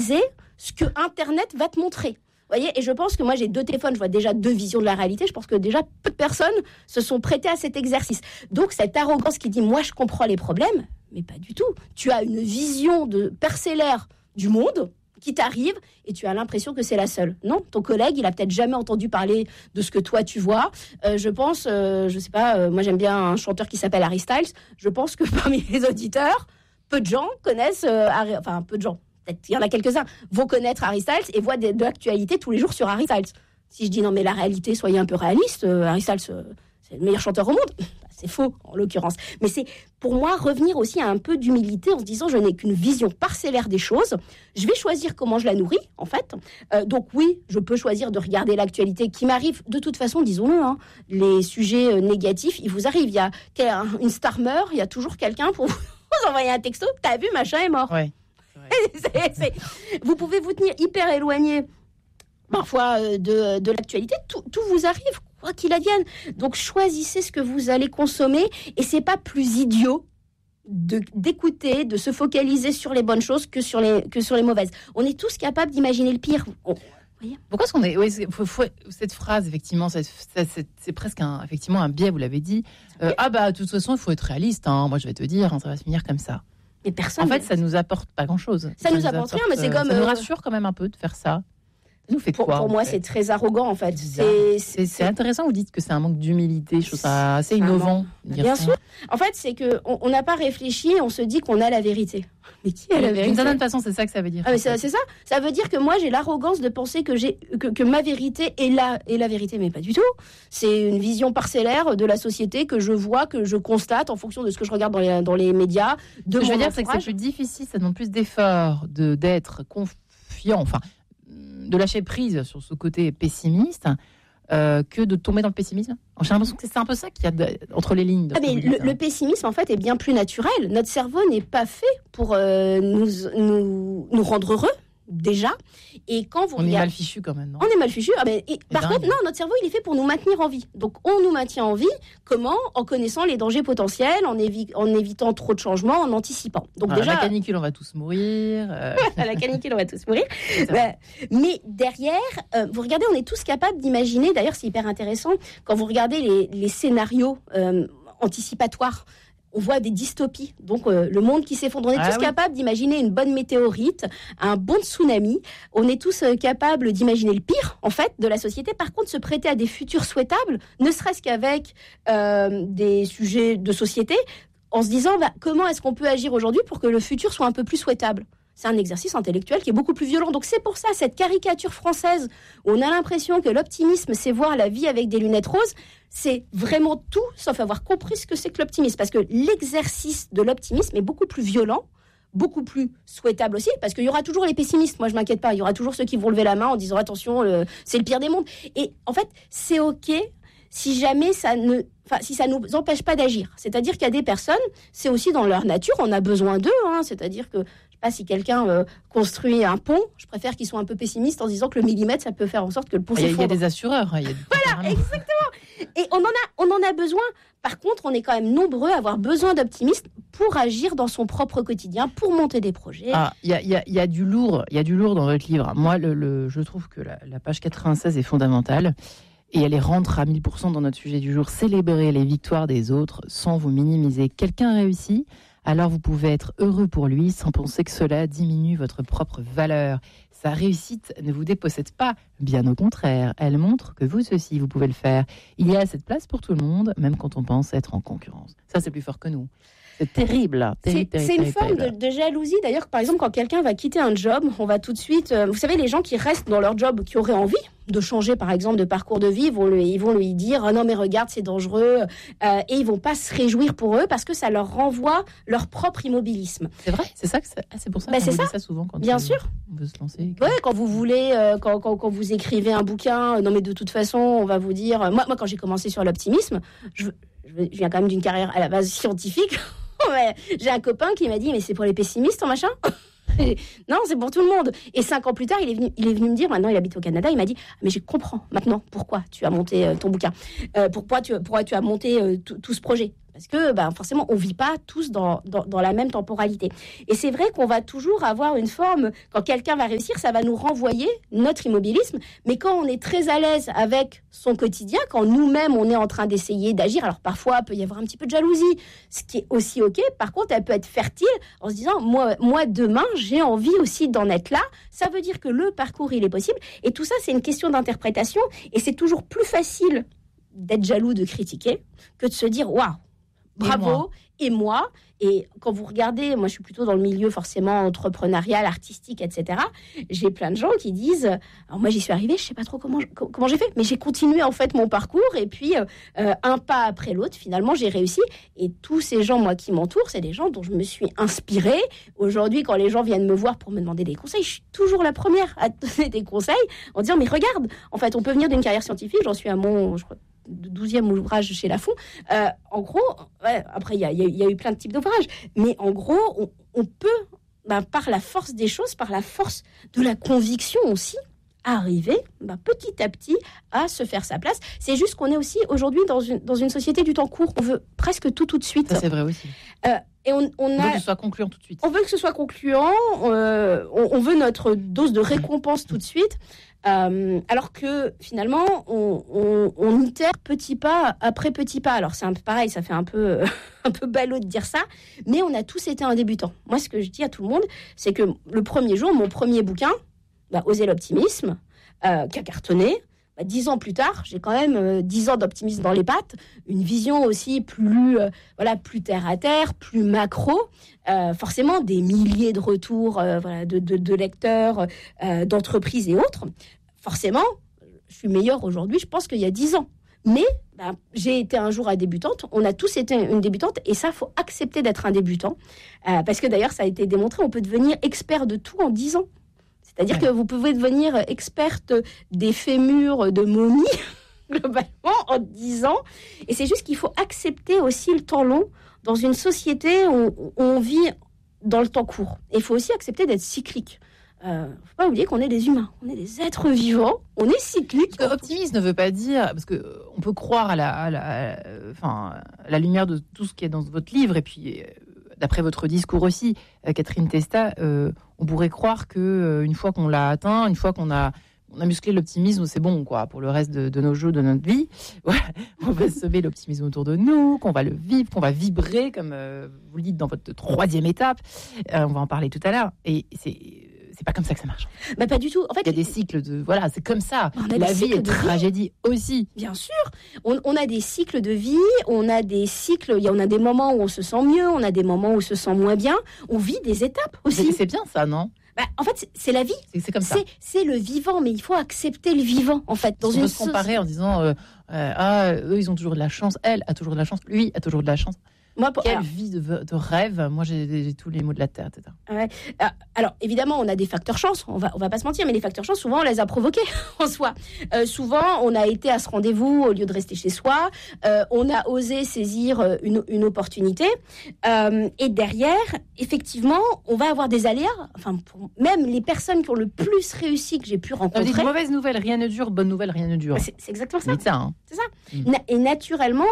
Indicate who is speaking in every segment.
Speaker 1: analyser ce que Internet va te montrer. Vous voyez, et je pense que moi, j'ai 2 téléphones, je vois déjà 2 visions de la réalité. Je pense que déjà, peu de personnes se sont prêtées à cet exercice. Donc, cette arrogance qui dit « moi, je comprends les problèmes », mais pas du tout. Tu as une vision parcellaire du monde qui t'arrive et tu as l'impression que c'est la seule. Non, ton collègue, il a peut-être jamais entendu parler de ce que toi, tu vois. Je pense, je sais pas, moi, j'aime bien un chanteur qui s'appelle Harry Styles. Je pense que parmi les auditeurs, peu de gens connaissent peu de gens. Peut-être il y en a quelques-uns, vont connaître Harry Styles et voient de l'actualité tous les jours sur Harry Styles. Si je dis non mais la réalité, soyez un peu réaliste, Harry Styles, c'est le meilleur chanteur au monde. C'est faux, en l'occurrence. Mais c'est, pour moi, revenir aussi à un peu d'humilité en se disant je n'ai qu'une vision parcellaire des choses. Je vais choisir comment je la nourris, en fait. Donc oui, je peux choisir de regarder l'actualité qui m'arrive. De toute façon, disons-le, les sujets négatifs, ils vous arrivent. Il y a une star meurt, il y a toujours quelqu'un pour vous envoyer un texto. T'as vu, machin est mort.
Speaker 2: Ouais.
Speaker 1: Vous pouvez vous tenir hyper éloigné parfois de l'actualité, tout vous arrive, quoi qu'il advienne. Donc choisissez ce que vous allez consommer et c'est pas plus idiot d'écouter, de se focaliser sur les bonnes choses que sur les mauvaises. On est tous capables d'imaginer le pire.
Speaker 2: Pourquoi est-ce qu'on est... Oui, cette phrase, effectivement, c'est presque effectivement un biais, vous l'avez dit. De toute façon, il faut être réaliste. Moi, je vais te dire, ça va se finir comme ça.
Speaker 1: Mais personne.
Speaker 2: En fait, ça nous apporte pas grand-chose.
Speaker 1: Ça nous apporte rien, mais c'est comme.
Speaker 2: Ça nous rassure quand même un peu de faire ça. Ça nous fait quoi?
Speaker 1: Pour moi, c'est très arrogant en fait.
Speaker 2: C'est intéressant. Vous dites que c'est un manque d'humilité. Je trouve ça assez innovant.
Speaker 1: Bien sûr. En fait, c'est que on n'a pas réfléchi. On se dit qu'on a la vérité. Mais qui a la vérité?
Speaker 2: D'une certaine façon, c'est ça que ça veut dire.
Speaker 1: Ah, mais c'est ça. Ça veut dire que moi, j'ai l'arrogance de penser que ma vérité est la vérité, mais pas du tout. C'est une vision parcellaire de la société que je vois, que je constate en fonction de ce que je regarde dans les médias.
Speaker 2: Ce que je veux dire, c'est que c'est plus difficile, ça demande plus d'efforts d'être confiant, de lâcher prise sur ce côté pessimiste. Que de tomber dans le pessimisme. J'ai l'impression que c'est un peu ça qu'il y a entre les lignes.
Speaker 1: Mais le pessimisme, en fait, est bien plus naturel. Notre cerveau n'est pas fait pour nous rendre heureux, déjà. Et quand vous
Speaker 2: on est mal fichu quand même, non?
Speaker 1: On est mal fichu. Par contre, non, notre cerveau, il est fait pour nous maintenir en vie. Donc, on nous maintient en vie. Comment? En connaissant les dangers potentiels, en évitant trop de changements, en anticipant. Donc, déjà,
Speaker 2: la canicule, on va tous mourir.
Speaker 1: La canicule, on va tous mourir. Mais derrière, vous regardez, on est tous capables d'imaginer. D'ailleurs, c'est hyper intéressant quand vous regardez les scénarios anticipatoires. On voit des dystopies, donc le monde qui s'effondre. On est tous capables d'imaginer une bonne météorite, un bon tsunami. On est tous capables d'imaginer le pire, en fait, de la société. Par contre, se prêter à des futurs souhaitables, ne serait-ce qu'avec des sujets de société, en se disant comment est-ce qu'on peut agir aujourd'hui pour que le futur soit un peu plus souhaitable. C'est un exercice intellectuel qui est beaucoup plus violent. Donc c'est pour ça, cette caricature française, où on a l'impression que l'optimisme, c'est voir la vie avec des lunettes roses, c'est vraiment tout, sauf avoir compris ce que c'est que l'optimisme. Parce que l'exercice de l'optimisme est beaucoup plus violent, beaucoup plus souhaitable aussi, parce qu'il y aura toujours les pessimistes. Moi, je m'inquiète pas. Il y aura toujours ceux qui vont lever la main en disant « Attention, c'est le pire des mondes ». Et en fait, c'est OK si jamais si ça nous empêche pas d'agir. C'est-à-dire qu'il y a des personnes, c'est aussi dans leur nature, on a besoin d'eux. C'est-à-dire que si quelqu'un construit un pont, je préfère qu'ils soient un peu pessimistes en disant que le millimètre, ça peut faire en sorte que le pont s'effondre.
Speaker 2: Il y a des assureurs.
Speaker 1: Voilà, exactement. Et on en a besoin. Par contre, on est quand même nombreux à avoir besoin d'optimistes pour agir dans son propre quotidien, pour monter des projets.
Speaker 2: Il y a du lourd dans votre livre. Moi, je trouve que la page 96 est fondamentale. Et elle rentre à 1000% dans notre sujet du jour. Célébrer les victoires des autres sans vous minimiser. Quelqu'un réussit, alors vous pouvez être heureux pour lui sans penser que cela diminue votre propre valeur. Sa réussite ne vous dépossède pas, bien au contraire. Elle montre que vous aussi, vous pouvez le faire. Il y a cette place pour tout le monde, même quand on pense être en concurrence. Ça, c'est plus fort que nous. C'est terrible.
Speaker 1: C'est une forme de jalousie. D'ailleurs, par exemple, quand quelqu'un va quitter un job, on va tout de suite... vous savez, les gens qui restent dans leur job, qui auraient envie de changer, par exemple, de parcours de vie, ils vont lui dire « Non, mais regarde, c'est dangereux. » Et ils vont pas se réjouir pour eux parce que ça leur renvoie leur propre immobilisme.
Speaker 2: C'est vrai? C'est ça que c'est pour ça qu'on dit ça souvent quand
Speaker 1: bien
Speaker 2: on
Speaker 1: sûr.
Speaker 2: veut se lancer.
Speaker 1: Ouais, quand vous voulez, quand vous écrivez un bouquin, non mais de toute façon, on va vous dire... Moi, quand j'ai commencé sur l'optimisme, je viens quand même d'une carrière à la base scientifique. Ouais, j'ai un copain qui m'a dit mais c'est pour les pessimistes, machin. Non, c'est pour tout le monde. Et 5 ans plus tard, il est venu me dire, maintenant il habite au Canada, il m'a dit mais je comprends maintenant pourquoi tu as monté ton bouquin, pourquoi tu as monté tout ce projet. Parce que forcément, on ne vit pas tous dans la même temporalité. Et c'est vrai qu'on va toujours avoir une forme, quand quelqu'un va réussir, ça va nous renvoyer notre immobilisme. Mais quand on est très à l'aise avec son quotidien, quand nous-mêmes, on est en train d'essayer d'agir, alors parfois, il peut y avoir un petit peu de jalousie, ce qui est aussi OK. Par contre, elle peut être fertile en se disant, moi demain, j'ai envie aussi d'en être là. Ça veut dire que le parcours, il est possible. Et tout ça, c'est une question d'interprétation. Et c'est toujours plus facile d'être jaloux, de critiquer, que de se dire, waouh, bravo, et moi. Et quand vous regardez, moi je suis plutôt dans le milieu forcément entrepreneurial, artistique, etc. J'ai plein de gens qui disent, alors moi j'y suis arrivée, je sais pas trop comment j'ai fait, mais j'ai continué en fait mon parcours et puis un pas après l'autre, finalement j'ai réussi. Et tous ces gens, moi qui m'entourent, c'est des gens dont je me suis inspirée. Aujourd'hui, quand les gens viennent me voir pour me demander des conseils, je suis toujours la première à donner des conseils en disant, mais regarde, en fait on peut venir d'une carrière scientifique, j'en suis à mon, je crois, 12e ouvrage chez Lafon. En gros, après, il y a eu plein de types d'ouvrages, mais en gros, on peut, par la force des choses, par la force de la conviction aussi, arriver petit à petit à se faire sa place. C'est juste qu'on est aussi aujourd'hui dans une société du temps court. On veut presque tout de suite.
Speaker 2: Ça, c'est vrai aussi.
Speaker 1: Et on veut
Speaker 2: que ce soit concluant tout de suite.
Speaker 1: On veut que ce soit concluant. On veut notre dose de récompense tout de suite. Alors que finalement, on itère petit pas après petit pas. Alors c'est un peu pareil, ça fait un peu ballot de dire ça, mais on a tous été un débutant. Moi, ce que je dis à tout le monde, c'est que le premier jour, mon premier bouquin, Oser l'optimisme, qui a cartonné. 10 ans plus tard, j'ai quand même 10 ans d'optimisme dans les pattes, une vision aussi plus terre à terre, plus macro, forcément des milliers de retours de lecteurs, d'entreprises et autres. Forcément, je suis meilleure aujourd'hui, je pense qu'il y a 10 ans. Mais j'ai été un jour débutante, on a tous été une débutante, et ça, il faut accepter d'être un débutant. Parce que d'ailleurs, ça a été démontré, on peut devenir expert de tout en 10 ans. C'est-à-dire que vous pouvez devenir experte des fémurs de momies, globalement, en 10 ans. Et c'est juste qu'il faut accepter aussi le temps long dans une société où on vit dans le temps court. Et il faut aussi accepter d'être cyclique. Il ne faut pas oublier qu'on est des humains, on est des êtres vivants, on est cyclique.
Speaker 2: Optimiste ne veut pas dire, parce qu'on peut croire à la lumière de tout ce qui est dans votre livre, et puis d'après votre discours aussi, Catherine Testa, on pourrait croire qu'une fois qu'on l'a atteint, une fois qu'on a musclé l'optimisme, c'est bon, quoi, pour le reste de nos jours, de notre vie. Voilà, on va semer l'optimisme autour de nous, qu'on va le vivre, qu'on va vibrer, comme vous le dites dans votre 3e étape. On va en parler tout à l'heure. Et c'est pas comme ça que ça marche.
Speaker 1: Pas du tout. En fait,
Speaker 2: il y a des cycles de... Voilà, c'est comme ça. La vie est tragédie aussi.
Speaker 1: Bien sûr. On a des cycles de vie, on a des cycles... On a des moments où on se sent mieux, on a des moments où on se sent moins bien. On vit des étapes aussi.
Speaker 2: C'est bien ça, non ?
Speaker 1: En fait, c'est la vie.
Speaker 2: C'est comme ça.
Speaker 1: C'est le vivant, mais il faut accepter le vivant, en fait.
Speaker 2: On peut se comparer en disant eux, ils ont toujours de la chance, elle a toujours de la chance, lui a toujours de la chance. Quelle vie de rêve. Moi, j'ai tous les mots de la terre, etc.
Speaker 1: Ouais. Alors, évidemment, on a des facteurs chance. On va pas se mentir, mais les facteurs chance, souvent, on les a provoqués en soi. Souvent, on a été à ce rendez-vous au lieu de rester chez soi. On a osé saisir une opportunité. Et derrière, effectivement, on va avoir des aléas. Enfin, même les personnes qui ont le plus réussi que j'ai pu rencontrer.
Speaker 2: Des mauvaises nouvelles, rien ne dure. Bonne nouvelle, rien ne dure.
Speaker 1: C'est exactement ça.
Speaker 2: C'est ça.
Speaker 1: Et naturellement,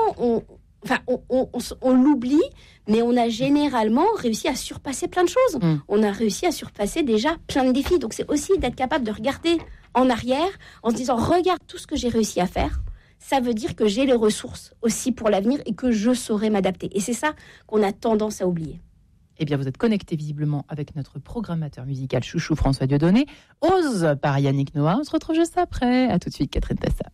Speaker 1: on l'oublie, mais on a généralement réussi à surpasser plein de choses. On a réussi à surpasser déjà plein de défis. Donc c'est aussi d'être capable de regarder en arrière en se disant, regarde tout ce que j'ai réussi à faire. Ça veut dire que j'ai les ressources aussi pour l'avenir et que je saurai m'adapter. Et c'est ça qu'on a tendance à oublier.
Speaker 2: Eh bien, vous êtes connecté visiblement avec notre programmateur musical chouchou François Dieudonné. Ose par Yannick Noah. On se retrouve juste après. À tout de suite, Catherine Testa.